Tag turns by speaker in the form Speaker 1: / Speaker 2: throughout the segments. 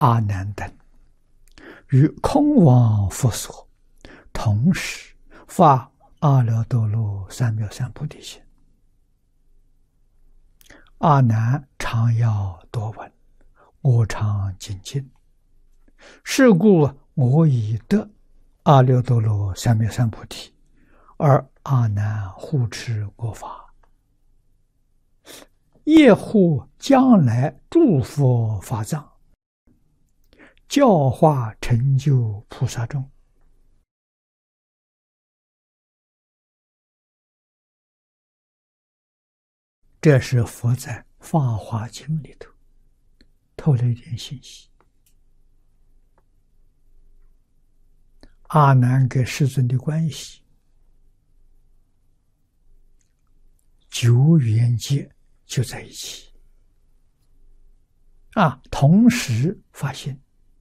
Speaker 1: 阿难等与空王佛所同时发阿耨多罗三藐三菩提心。阿难常要多闻，我常精进。是故我已得阿耨多罗三藐三菩提，而阿难护持我法，业护将来诸佛法藏，教化成就菩萨众。这是佛在《法华经》里头透了一点信息。阿难跟世尊的关系，久远劫就在一起，同时发心，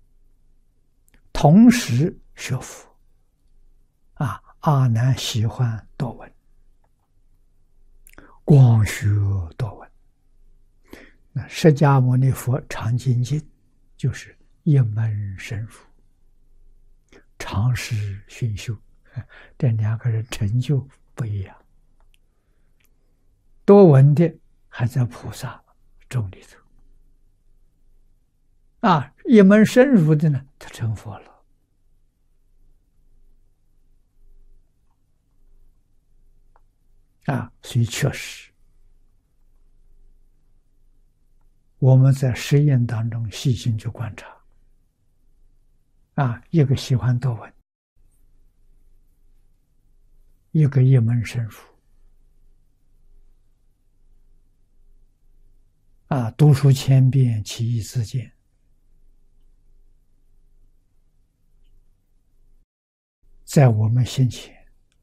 Speaker 1: 同时学佛。阿难喜欢多闻，广学多闻。那释迦牟尼佛常精进，就是一门深入，常时熏修，这两个人成就不一样。多闻的还在菩萨众里头，一门深入的呢，他成佛了。所以确实，我们在实验当中细心去观察，一个喜欢多闻，一个一门深入，读书千遍，其义自见。在我们先前，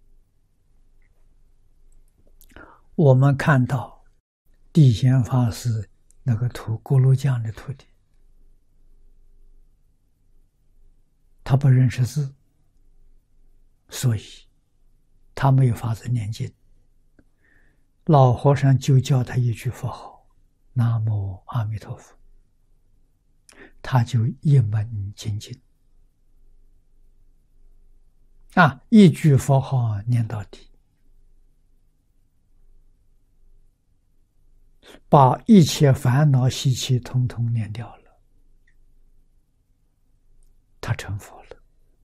Speaker 1: 我们看到地贤法师那个锅炉匠的徒弟，他不认识字，所以他没有法子念经。老和尚就教他一句佛号，南无阿弥陀佛，他就一门精进，一句佛号念到底，把一切烦恼习气统统念掉了，他成佛了。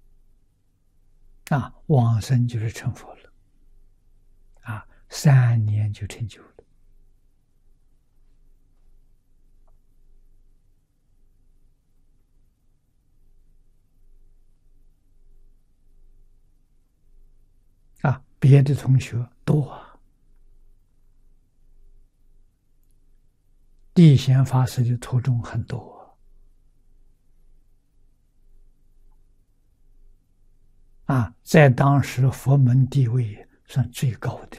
Speaker 1: 往生就是成佛了，3年就成就了。别的同学多地贤法师的徒众很多在当时佛门地位算最高的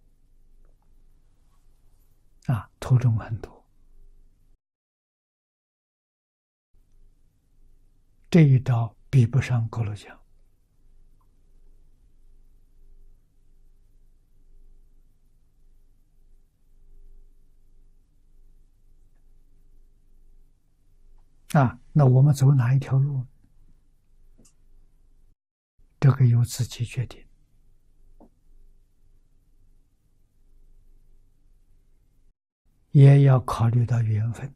Speaker 1: 了徒众很多。这一招比不上锅炉匠那我们走哪一条路？这个由自己决定。也要考虑到缘分。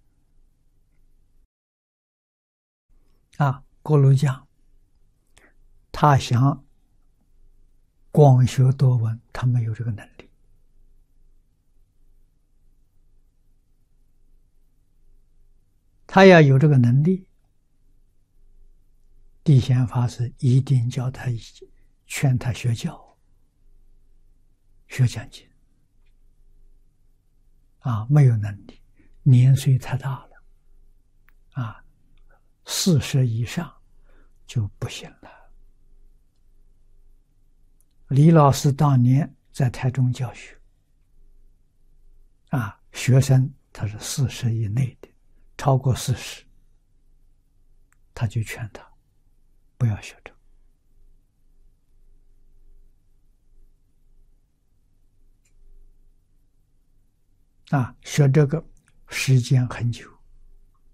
Speaker 1: 锅炉匠他想广学多闻，他没有这个能力。他要有这个能力，地贤法师一定教他劝他学教，学讲经。没有能力，年岁太大了，40以上就不行了。李老师当年在台中教学，学生他是40以内的，超过40，他就劝他不要学这个。学这个时间很久，